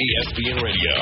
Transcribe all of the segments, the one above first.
ESPN Radio.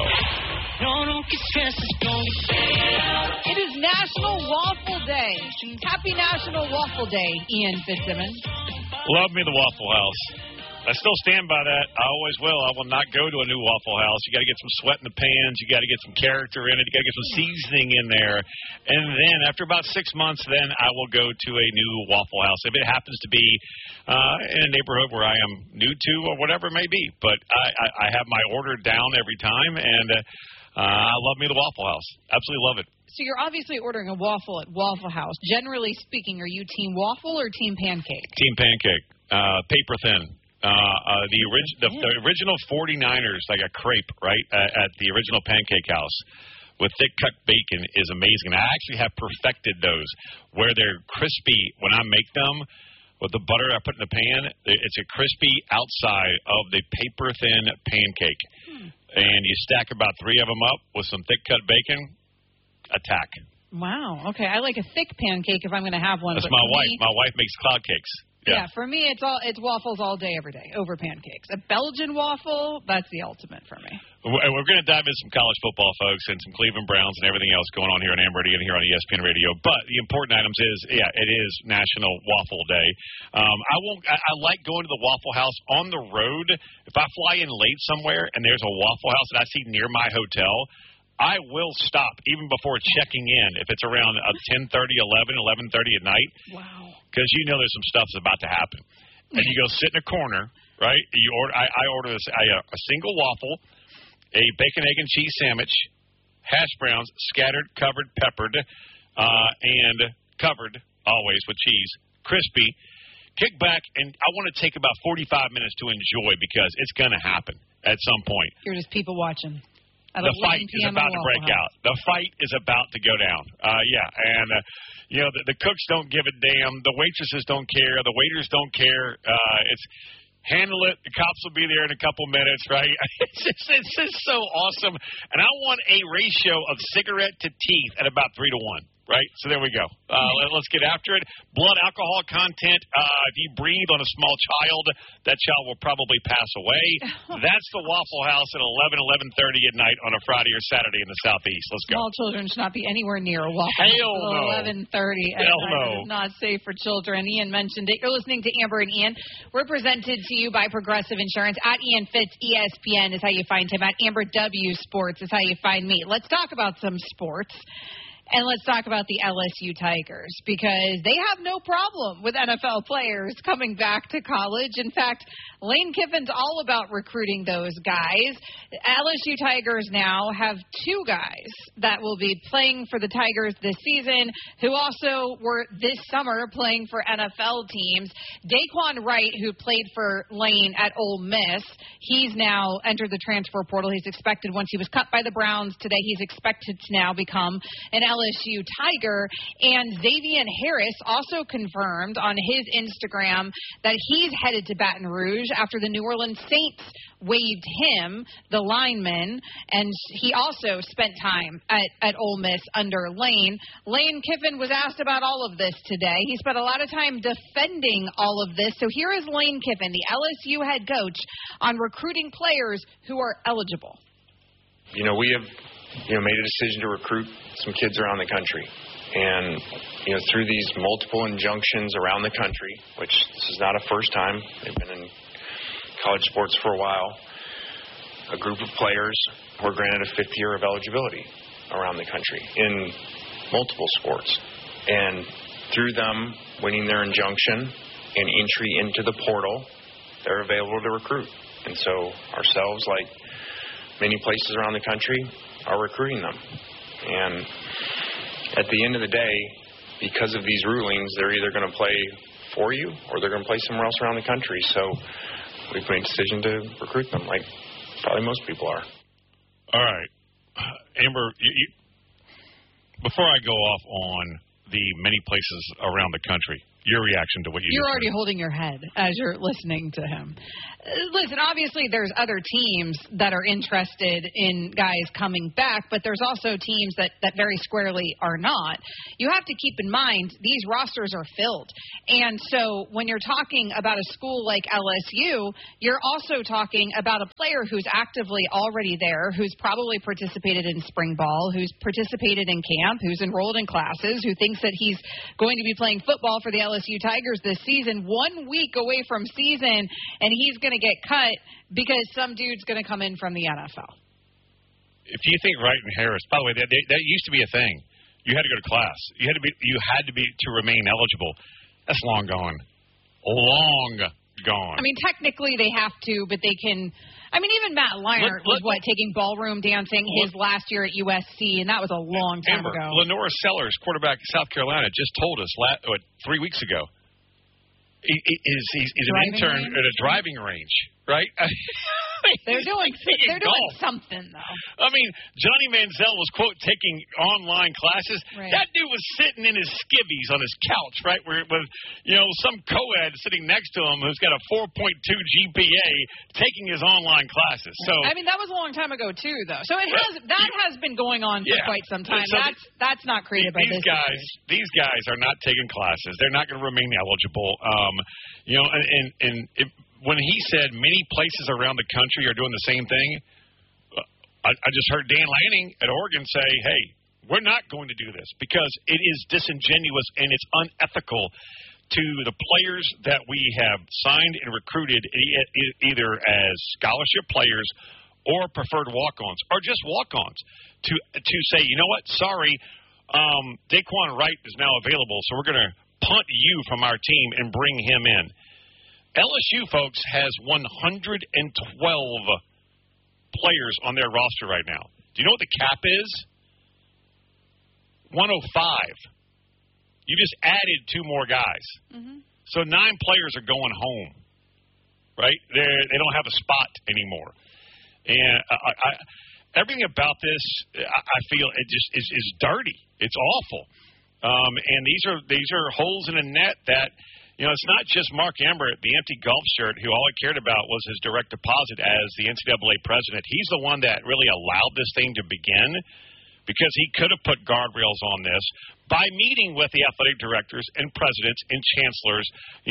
It is National Waffle Day. Happy National Waffle Day, Ian Fitzsimmons. Love me the Waffle House. I still stand by that. I always will. I will not go to a new Waffle House. You got to get some sweat in the pans. You got to get some character in it. You got to get some seasoning in there. And then after about 6 months, then I will go to a new Waffle House if it happens to be in a neighborhood where I am new to or whatever it may be. But I have my order down every time, and I love me the Waffle House. Absolutely love it. So you're obviously ordering a waffle at Waffle House. Generally speaking, are you team waffle or team pancake? Team pancake. Paper thin. The original 49ers, like a crepe, right, at the original Pancake House with thick cut bacon is amazing. And I actually have perfected those where they're crispy when I make them with the butter I put in the pan. It's a crispy outside of the paper thin pancake. And you stack about 3 of them up with some thick cut bacon. Attack. Wow. Okay. I like a thick pancake if I'm going to have one. That's my wife. My wife makes cloud cakes. Yeah, for me, it's waffles all day, every day, over pancakes. A Belgian waffle, that's the ultimate for me. We're going to dive into some college football, folks, and some Cleveland Browns and everything else going on here in Amber and here on ESPN Radio. But the important items is, it is National Waffle Day. I like going to the Waffle House on the road. If I fly in late somewhere and there's a Waffle House that I see near my hotel, I will stop even before checking in if it's around 10:30, 11:30 at night. Wow. Because you know there's some stuff that's about to happen. And you go sit in a corner, right? You order. I order a single waffle, a bacon, egg, and cheese sandwich, hash browns, scattered, covered, peppered, and covered, always with cheese, crispy. Kick back, and I want to take about 45 minutes to enjoy because it's going to happen at some point. You're just people watching. The fight is about to break out. The fight is about to go down. The cooks don't give a damn. The waitresses don't care. The waiters don't care. It's handle it. The cops will be there in a couple minutes, right? It's just so awesome. And I want a ratio of cigarette to teeth at about 3 to 1. Right? So there we go. Let's get after it. Blood alcohol content. If you breathe on a small child, that child will probably pass away. That's the Waffle House at 11:30 at night on a Friday or Saturday in the Southeast. Let's go. Small children should not be anywhere near a Waffle House at 11:30 at night. It is not safe for children. Ian mentioned it. You're listening to Amber and Ian. We're presented to you by Progressive Insurance. At Ian Fitz, ESPN is how you find him. At Amber W Sports is how you find me. Let's talk about some sports. And let's talk about the LSU Tigers, because they have no problem with NFL players coming back to college. In fact, Lane Kiffin's all about recruiting those guys. LSU Tigers now have 2 guys that will be playing for the Tigers this season who also were this summer playing for NFL teams. Daquan Wright, who played for Lane at Ole Miss, he's now entered the transfer portal. He's expected, once he was cut by the Browns today, he's expected to now become an LSU Tiger. And Xavier Harris also confirmed on his Instagram that he's headed to Baton Rouge after the New Orleans Saints waived him, the lineman, and he also spent time at Ole Miss under Lane. Lane Kiffin was asked about all of this today. He spent a lot of time defending all of this. So here is Lane Kiffin, the LSU head coach, on recruiting players who are eligible. We have made a decision to recruit some kids around the country. And, through these multiple injunctions around the country, which this is not a first time, they've been in college sports for a while, a group of players were granted a 5th year of eligibility around the country in multiple sports. And through them winning their injunction and entry into the portal, they're available to recruit. And so ourselves, like many places around the country, are recruiting them. And at the end of the day, because of these rulings, they're either going to play for you or they're going to play somewhere else around the country. So we've made a decision to recruit them, like probably most people are. All right. Amber, before I go off on the many places around the country your reaction to what You're already holding your head as you're listening to him. Listen, obviously there's other teams that are interested in guys coming back, but there's also teams that very squarely are not. You have to keep in mind these rosters are filled. And so when you're talking about a school like LSU, you're also talking about a player who's actively already there, who's probably participated in spring ball, who's participated in camp, who's enrolled in classes, who thinks that he's going to be playing football for the LSU Tigers this season, 1 week away from season, and he's going to get cut because some dude's going to come in from the NFL. If you think Wright and Harris, by the way, that used to be a thing. You had to go to class. You had to be to remain eligible. That's long gone. Long gone. I mean, technically they have to, but they can. I mean, even Matt Leinart was taking ballroom dancing his last year at USC, and that was a long time ago. Lenora Sellers, quarterback of South Carolina, just told us 3 weeks ago. He's an intern at a driving range, right? They're doing something, though. I mean, Johnny Manziel was, quote, taking online classes. Right. That dude was sitting in his skivvies on his couch, right, with some co-ed sitting next to him who's got a 4.2 GPA taking his online classes. So I mean, that was a long time ago, too, though. So that has been going on for quite some time. So that's not created by this guys. These guys are not taking classes. They're not going to remain eligible. When he said many places around the country are doing the same thing, I just heard Dan Lanning at Oregon say, hey, we're not going to do this because it is disingenuous and it's unethical to the players that we have signed and recruited either as scholarship players or preferred walk-ons or just walk-ons to say, you know what, sorry, Daquan Wright is now available, so we're going to punt you from our team and bring him in. LSU, folks, has 112 players on their roster right now. Do you know what the cap is? 105. You just added 2 more guys. Mm-hmm. So 9 players are going home, right? They don't have a spot anymore. And everything about this, I feel, it just is dirty. It's awful. And these are holes in a net that, it's not just Mark Emmert, the empty golf shirt, who all he cared about was his direct deposit as the NCAA president. He's the one that really allowed this thing to begin because he could have put guardrails on this by meeting with the athletic directors and presidents and chancellors,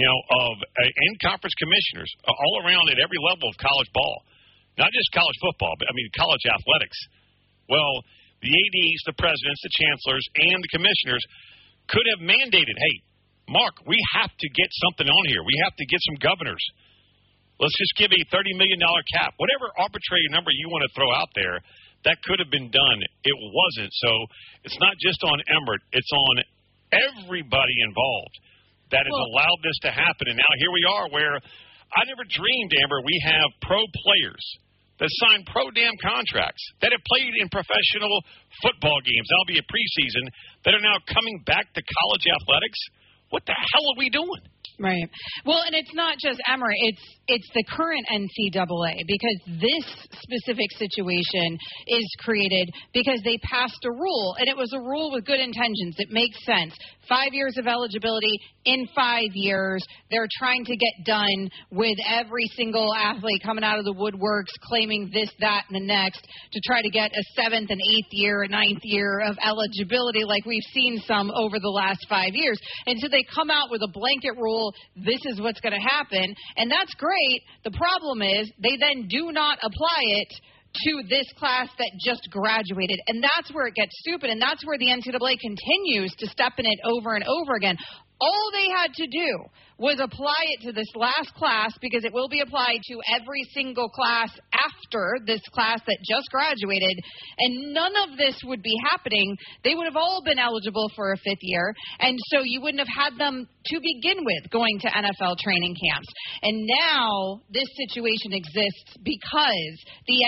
and conference commissioners all around at every level of college ball. Not just college football, but, college athletics. Well, the ADs, the presidents, the chancellors, and the commissioners could have mandated, hey, Mark, we have to get something on here. We have to get some governors. Let's just give a $30 million cap. Whatever arbitrary number you want to throw out there, that could have been done. It wasn't. So it's not just on Emmert. It's on everybody involved that has allowed this to happen. And now here we are where I never dreamed, Amber, we have pro players that signed pro-damn contracts that have played in professional football games, albeit preseason, that are now coming back to college athletics. What the hell are we doing? Right. Well, and it's not just Emmert. It's the current NCAA because this specific situation is created because they passed a rule, and it was a rule with good intentions. It makes sense. 5 years of eligibility in 5 years. They're trying to get done with every single athlete coming out of the woodworks, claiming this, that, and the next to try to get a 7th and 8th year, a 9th year of eligibility like we've seen some over the last 5 years. And so they come out with a blanket rule, this is what's going to happen, and that's great. The problem is they then do not apply it to this class that just graduated. And that's where it gets stupid, and that's where the NCAA continues to step in it over and over again. All they had to do was apply it to this last class because it will be applied to every single class after this class that just graduated, and none of this would be happening. They would have all been eligible for a 5th year, and so you wouldn't have had them to begin with going to NFL training camps. And now this situation exists because the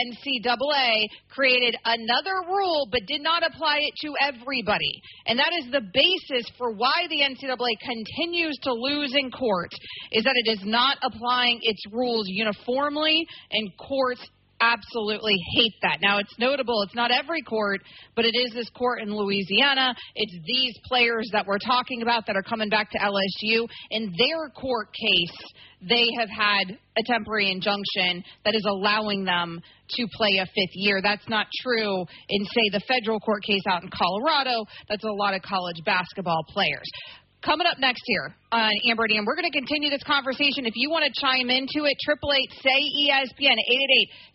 NCAA created another rule but did not apply it to everybody. And that is the basis for why the NCAA continues to lose in court, is that it is not applying its rules uniformly, and courts absolutely hate that. Now, it's notable. It's not every court, but it is this court in Louisiana. It's these players that we're talking about that are coming back to LSU. In their court case, they have had a temporary injunction that is allowing them to play a fifth year. That's not true in, say, the federal court case out in Colorado. That's a lot of college basketball players. Coming up next here on Amber and Ian, we're going to continue this conversation. If you want to chime into it, 888-SAY-ESPN,